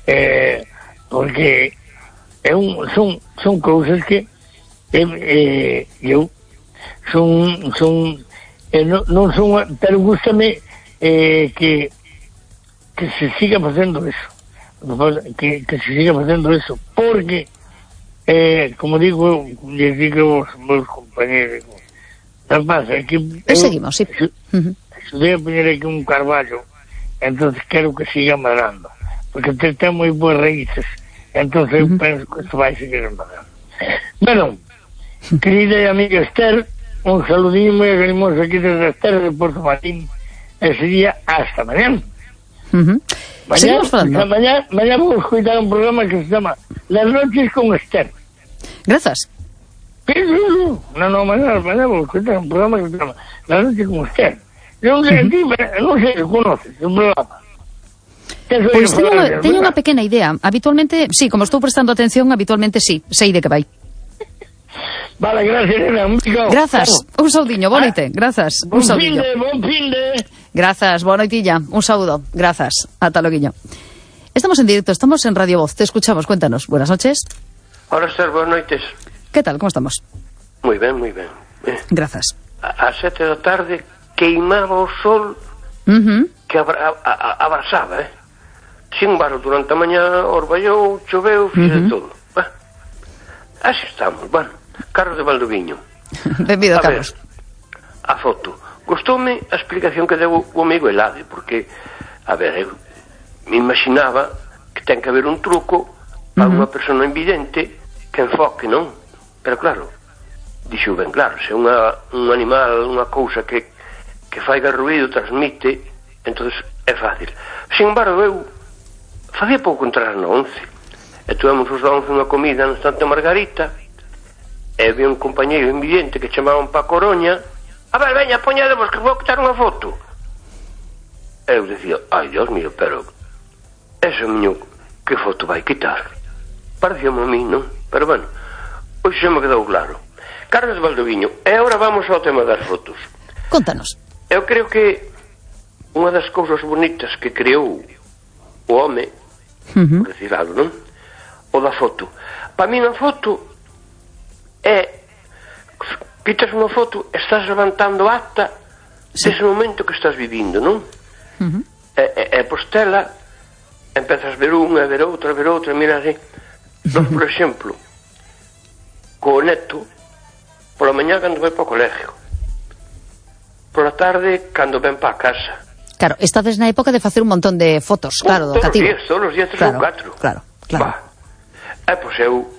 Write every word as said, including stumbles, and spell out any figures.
eh, porque é un, son, son cousas que eh, eh, eu son, son eh, non, non son, pero gústame eh, que que se siga facendo eso, que, que se siga facendo eso, porque eh, como digo, les digo aos meus compañeros, non pasa, é que e seguimos, sí. Uh-huh. Xudei a poñer aquí un carballo, entonces quero que siga madrando, porque te ten moi boas raíces, entonces uh-huh. eu penso que isto vai seguir madrando. Bueno, querida e amiga Esther, un saludinho moi agarimoso aquí desde Esther de Porto Marín, e sería hasta mañana. Uh-huh. Mañana, seguimos falando. Mañana, mañana vamos a escuchar un programa que se llama Las noches con Esther. Grazas. No, no, mañana, mañana vamos a escuchar un programa que se llama Las noches con Esther. Non sei, uh-huh. non sei se conoces un programa. Pois teño, teño unha pequena idea. Habitualmente, sí, como estou prestando atención, habitualmente sí, sei de que vai. Vale, gracias, nena. Grazas, un saudiño, boa noite. Grazas, un saudiño. Bon fin de, Grazas, boa noitilla, un saúdo. Grazas, ata loguiño. Estamos en directo, estamos en Radio Voz, te escuchamos, cuéntanos. Buenas noches. Hola, Esther, buenas noites. ¿Qué tal, cómo estamos? Moi ben, moi ben. Eh, Grazas. A, a sete da tarde queimaba o sol Uh-huh. que abra, a, a, abrasaba, eh? Sin embargo, durante a mañá orballou, choveu, fixe uh-huh. de todo. Bah, así estamos, bueno. Carlos de Valdoviño. Benvido, Carlos. Ver, a foto. Gustoume a explicación que deu o amigo Elade, porque, a ver, eu me imaginaba que ten que haber un truco para uh-huh. unha persona invidente que enfoque, non? Pero claro, dixo ben claro, se unha, un animal, unha cousa que, que faiga ruído, transmite, entonces é fácil. Sin embargo, eu facía pouco entrar na once, e tuvemos os once unha comida no Santa Margarita, e había un compañeiro invidente que chamaban pa Coroña. A ver, veña, poñadevos que vou quitar unha foto. E eu decía, ai, Dios mío, pero ese miño, que foto vai quitar? Parecíame a mí, non? Pero bueno, hoxe xa me quedou claro. Carlos Valdoviño, e agora vamos ao tema das fotos. Contanos. Eu creo que unha das cousas bonitas que creou o home, uh-huh. por decir algo, non? O da foto. Para mí na foto é, quitas unha foto, estás levantando acta sí. dese momento que estás vivindo, non? Uh-huh. E, e, e postela, empezas a ver unha, a ver outra, a ver outra, mira así. Entón, por exemplo, co neto, pola mañá cando vai para o colegio, pola tarde cando ven para a casa. Claro, estades na época de facer un montón de fotos, claro, do cativo. Todos os días, todos os días, tres ou catro. Claro, claro. E, pois eu